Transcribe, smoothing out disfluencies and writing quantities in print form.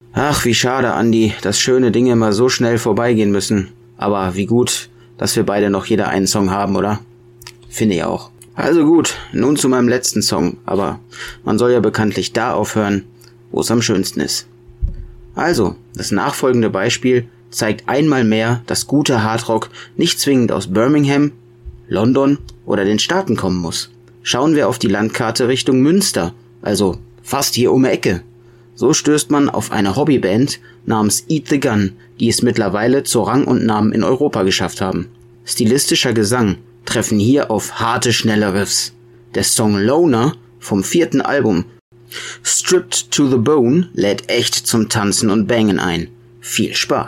Ach, wie schade, Andi, dass schöne Dinge immer so schnell vorbeigehen müssen. Aber wie gut, dass wir beide noch jeder einen Song haben, oder? Finde ich auch. Also gut, nun zu meinem letzten Song, aber man soll ja bekanntlich da aufhören, wo es am schönsten ist. Also, das nachfolgende Beispiel zeigt einmal mehr, dass guter Hardrock nicht zwingend aus Birmingham, London oder den Staaten kommen muss. Schauen wir auf die Landkarte Richtung Münster, also fast hier um die Ecke. So stößt man auf eine Hobbyband namens Eat the Gun, die es mittlerweile zu Rang und Namen in Europa geschafft haben. Stilistischer Gesang treffen hier auf harte, schnelle Riffs. Der Song Loner vom 4. Album Stripped to the Bone lädt echt zum Tanzen und Bangen ein. Viel Spaß!